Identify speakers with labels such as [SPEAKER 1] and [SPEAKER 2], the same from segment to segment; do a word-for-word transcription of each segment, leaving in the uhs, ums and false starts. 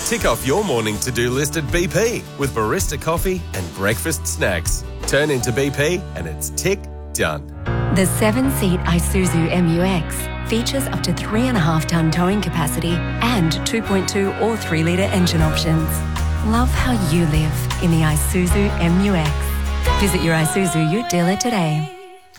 [SPEAKER 1] Tick off your morning to-do list at B P with barista coffee and breakfast snacks. Turn into B P and it's tick done.
[SPEAKER 2] The seven-seat Isuzu M U X features up to three and a half tonne towing capacity and two point two or three litre engine options. Love how you live in the Isuzu M U X. Visit your Isuzu Ute dealer today.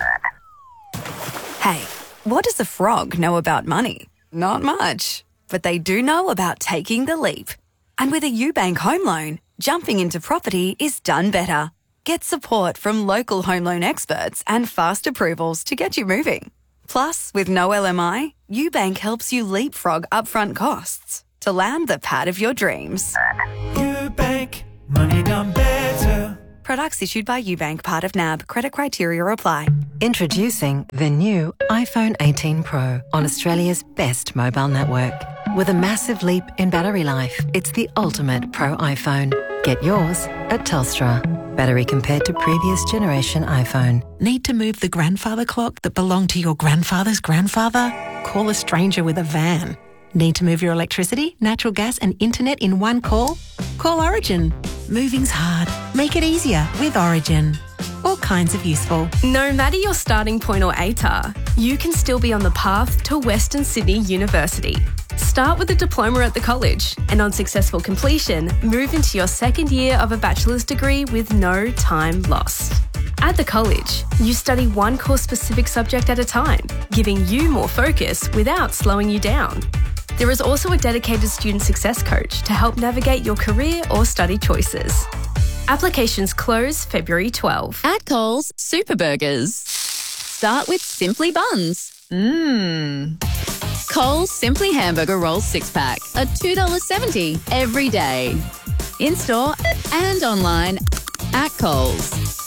[SPEAKER 3] Hey, what does a frog know about money? Not much. But they do know about taking the leap. And with a UBank home loan, jumping into property is done better. Get support from local home loan experts and fast approvals to get you moving. Plus, with no L M I, UBank helps you leapfrog upfront costs to land the pad of your dreams.
[SPEAKER 4] UBank, money done better.
[SPEAKER 3] Products issued by UBank, part of N A B. Credit criteria apply.
[SPEAKER 5] Introducing the new iPhone eighteen Pro on Australia's best mobile network. With a massive leap in battery life, it's the ultimate Pro iPhone. Get yours at Telstra. Battery compared to previous generation iPhone.
[SPEAKER 6] Need to move the grandfather clock that belonged to your grandfather's grandfather? Call a stranger with a van. Need to move your electricity, natural gas and internet in one call? Call Origin. Moving's hard. Make it easier with Origin. All kinds of useful.
[SPEAKER 7] No matter your starting point or A T A R, you can still be on the path to Western Sydney University. Start with a diploma at the college and on successful completion, move into your second year of a bachelor's degree with no time lost. At the college, you study one course-specific subject at a time, giving you more focus without slowing you down. There is also a dedicated student success coach to help navigate your career or study choices. Applications close February twelfth.
[SPEAKER 8] At Coles, Super Burgers. Start with Simply Buns. Mmm. Coles Simply Hamburger Rolls six-pack are two dollars seventy every day. In-store and online at Coles.